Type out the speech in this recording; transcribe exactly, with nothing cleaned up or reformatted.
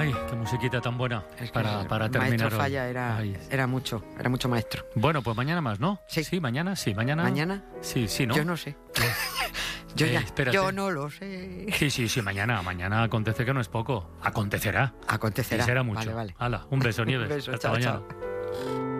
Ay, qué musiquita tan buena Es que para, para el terminar maestro hoy. Falla era, Ay. era mucho, era mucho maestro. Bueno, pues mañana más, ¿no? Sí. Sí, mañana, sí, mañana. ¿Mañana? Sí, sí, ¿no? Yo no sé. Yo Eh, ya, espérate. yo no lo sé. Sí, sí, sí, mañana. Mañana acontece que no es poco. Acontecerá. Acontecerá. Y será mucho. Vale, vale. Hala, un beso, Nieves. Un beso, Hasta chao, mañana. chao.